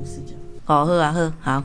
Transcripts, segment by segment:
哦，好啊，好，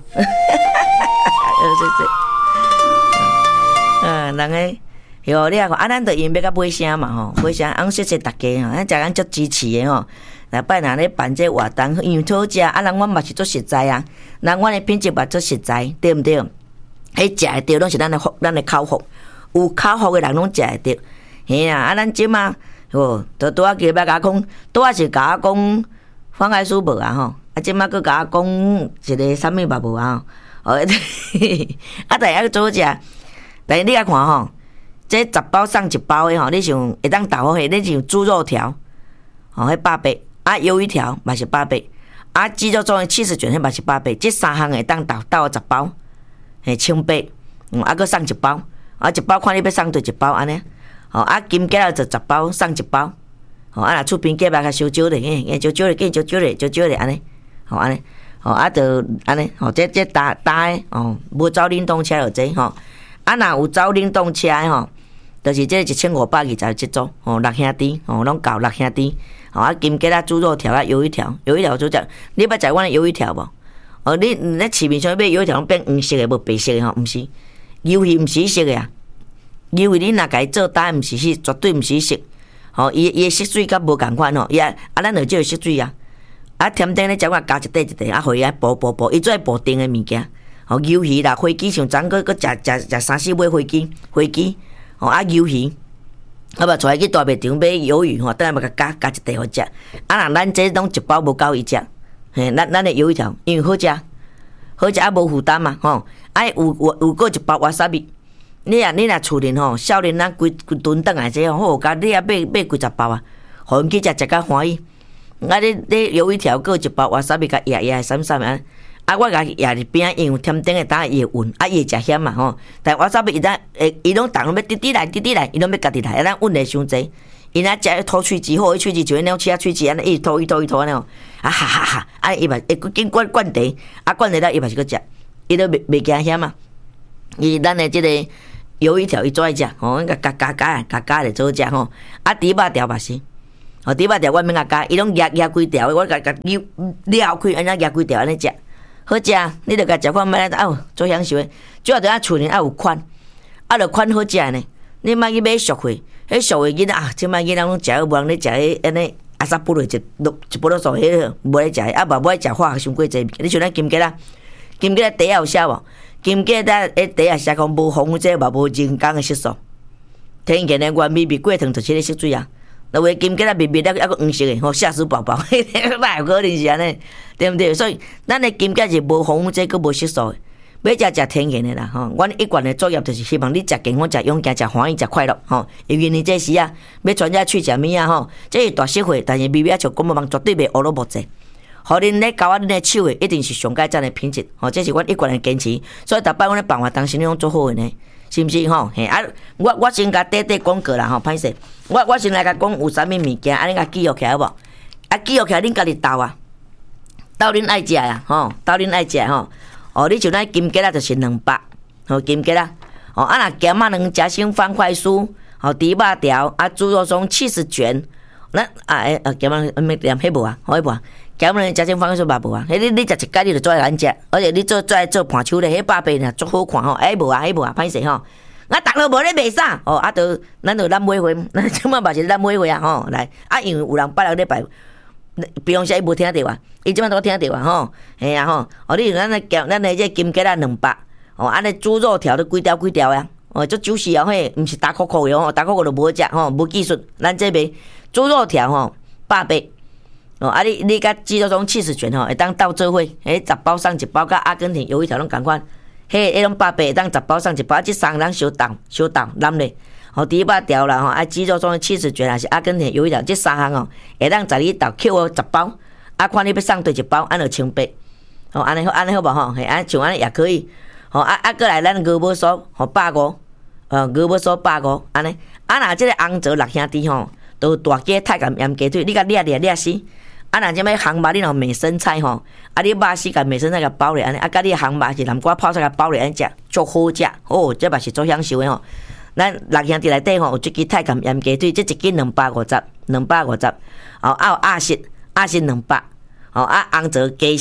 人个。哟，你啊看，咱着因要甲买声嘛吼，买声，昂谢谢大家吼，咱食咱足支持的吼。来摆若咧办这活动，因为好食，人阮嘛是足实在啊，人阮的品质嘛足实在，对毋对？迄食会着拢是咱的口福，有口福的人拢食会着。嘿啊，咱即马吼，拄仔叫要甲讲，拄仔是甲讲方爱书无啊吼，即马佫甲讲一个啥物嘛无啊吼，但还做食，但是你啊看吼。这10包送1包的吼，你像会当豆腐迄，你像猪肉条，吼，迄180，啊，鱿鱼条嘛是180，啊，鸡肉粽的70卷迄嘛是180，这3项会当豆10包，嘿，1800，啊，佫送1包，啊，1包看你要送对1包安尼，吼，啊，金桔就10包送1包，吼，啊，若厝边隔壁较烧少咧，嘿，少少咧安尼，吼，安尼，吼，啊，就安尼，吼，这搭的，吼，无走冷冻车就这吼，啊，若有走冷冻车的吼。就是这1520这组，吼，6兄弟，吼，拢搞6兄弟，吼，啊，金桔啊，猪肉条啊，鱿鱼条做只，你捌食阮的鱿鱼条无？哦，你市面上买鱿鱼条拢变黄色的，无白色的吼，毋是，鱿鱼毋是色的啊，鱿鱼你若甲伊做干，毋是迄，绝对毋是色，吼，伊的色水甲无共款吼，伊啊咱就少色水啊，啊，甜点咧食我加一块，啊，互伊啊薄，伊做薄丁的物件，吼，鱿鱼啦，飞机像昨佫食3-4尾飞机。哦，啊，鱿鱼，我嘛出来去大卖场买鱿鱼吼，等下嘛加一块互食。啊，若咱这拢1包无够伊食，嘿，咱的鱿鱼条，因为好食啊，无负担嘛，吼。啊，有过1包瓦萨比，你若厝里吼，少年人规吨顿来这好加，你也买几10包啊，互因去食较欢喜。啊，你鱿鱼条过1包瓦萨比甲压啥物啊，我甲压伫边，因为甜点的当伊会运，啊，伊会食咸嘛吼。但我差不伊拢逐拢要滴滴来，伊拢要家己来，咱运的伤济。伊若食吐喙齿好，伊喙齿就迄种切喙齿安尼一吐安尼吼，啊哈哈哈，啊伊嘛会经灌茶，啊灌茶了伊嘛是去食，伊都袂惊咸嘛。伊咱的即个鱿鱼条伊做爱食，吼，加来做食吼。啊，猪肉条嘛是，吼，猪肉条我免甲加，伊拢压规条，我甲撩开安尼压规条安尼食。好食，你著甲食看卖啊，做享受诶。主要著啊厝里啊有款，啊著款好食呢。你莫去买俗货，迄俗货囡仔啊，即摆囡仔拢食好，无人咧食迄安尼阿萨布瑞一波罗素迄无咧食，啊无爱食化学伤过济物件。你像咱金桔啦，金桔底有写无？金桔迄底写讲无防腐剂，嘛无人工诶色素，天然诶原味味过糖就是咧色水啊。那话金桔啊，微微了，还佫黄色的，吼，吓死宝宝，哪有可能是安尼？对毋对？所以咱的金桔是无防腐剂，佫无色素的，要食天然的啦，吼。阮一贯的作业就是希望你食健康、食勇健、食欢喜、食快乐，吼。因为你这时啊，要全家去食物啊，吼，这是大实惠，但是微微啊像公务网绝对袂乌鲁无济。互恁咧交恁的手的，一定是上佳赞的品质，吼，这是阮一贯的坚持。所以逐摆阮咧办活动时，拢做好的呢。是毋是吼？嘿啊！我先甲短广告啦吼，歹势。我先来甲讲有啥物物件，安尼甲记录起来无？啊，记录起来恁家己斗啊，斗恁爱食啊，吼，斗恁爱食吼。哦，你像咱金桔啊，就是200，吼金桔啊，哦啊若咸啊2夹心方块酥，吼猪肉条啊，猪肉松70卷，咱咸啊念迄无啊，好迄无啊。咸2夹心方块酥嘛无啊，迄你食一摆你就做来咱食，而且你做做盘手咧，迄100倍呢，足好看吼，无啊，歹势吼。啊，逐落无咧卖啥，哦，啊，咱就咱买回，咱即摆嘛是咱买回啊，吼，来，啊，因为有人8礼拜，比方说伊无听着啊，伊即摆都听着啊，吼，嘿啊吼，哦，你咱的这金桔啊200，哦，安尼猪肉条都几条啊，哦，足酒是哦，嘿，毋是大颗颗的吼，大颗颗就无食吼，无技术，咱这卖猪肉条吼800。哦，啊你甲鸡肉种70卷吼，会当斗做伙，迄10包送1包，甲阿根廷鱿鱼条拢共款，迄拢800会当10包送1包，即3个人相当揽咧。吼，猪肉条啦吼，啊鸡肉种70卷，还是阿根廷鱿鱼条，即3项哦，会当12里斗扣10包，啊看你要送对1包，按就1800。吼，安尼好无吼？嘿，像安尼也可以。吼，过来咱鹅母酥，吼150，鹅母酥150，安尼。啊，若即个红枣6兄弟吼，都大鸡、太监、盐鸡腿，你甲掠死。啊，若即摆烘肉，你若焖生菜吼，啊，你肉丝甲焖生菜甲包咧安尼，啊，甲你烘肉是南瓜泡菜甲包咧安尼食，足好食。哦，这嘛是足享受的吼。咱6兄弟内底吼，有一支太监盐鸡腿，这一斤250。哦，啊有鸭舌200。哦，啊红枣鸡舌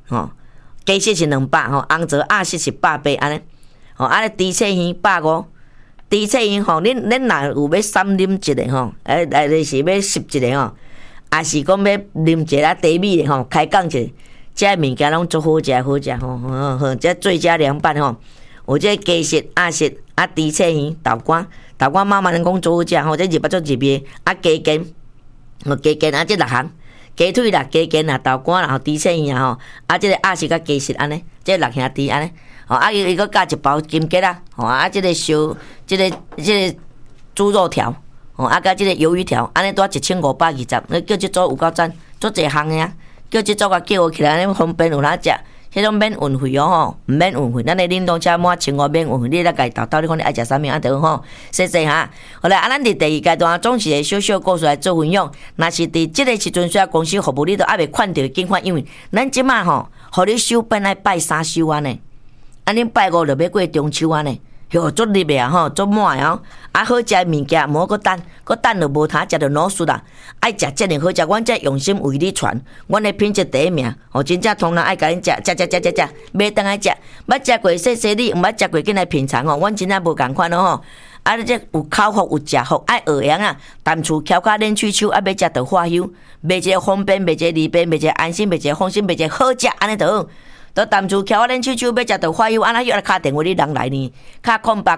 吼，鸡翅是200吼，红枣鸭翅是180安尼，吼，啊咧猪翅鱼150，猪翅鱼吼，恁若有要3啉一个吼，是要10一个吼，也是讲要啉一个茶米的吼，开讲者，这物件拢足好食吼，这最佳凉拌吼，有这鸡翅、鸭翅、猪翅鱼、豆干妈妈人讲足好食吼，这入足入味，鸡筋，鸡筋这6项。鸡腿啦、鸡筋啦、豆干啦、吼猪翅鱼吼，这个鸭翅甲鸡翅安尼，这6兄弟安尼，吼伊佫加一包金桔啦，吼这个烧，这个猪肉条，吼甲这个鱿鱼条，安尼多1520，你叫这组有够赞，足侪项的啊，叫这组甲叫起来，安尼方便有哪食？迄种免运费哦吼，毋免运费，咱的冷冻车满1500免运费，你来家豆你看你爱食啥物啊得吼，细哈。好来，咱伫第2阶段总是会小小故事来做分享。若是伫即个时阵，虽然公司服务你都还未看到紧款，因为咱即马吼，互你收本来拜3收安尼，恁拜5就要过中秋安尼。哟，足入的啊吼，足满的哦。好食的物件，莫搁等就无通食就老输啦。爱食遮尔好食，阮才用心为你传，阮的品质第一名。真正通人爱甲恁食，买倒来食。捌食过细细粒，毋捌食过紧来品尝哦。阮真正无共款哦吼。这有口福有食福，爱学样啊。淡厝翘脚冷喙手，要食就花休，卖一个方便，卖一个利便，卖一个安心，卖一个放心，卖一个好食，安尼就好。到淡厝翘冷喙手，要食就花休，安那要来敲电话你人来呢？敲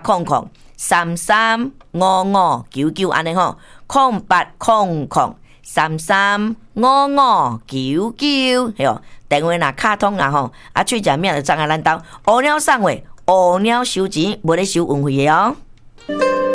0800335599安尼吼，0800335599，哟，电话若敲通啦吼，喙食命就送来咱兜，乌鸟送货，乌鸟收钱，无咧收运费的哦。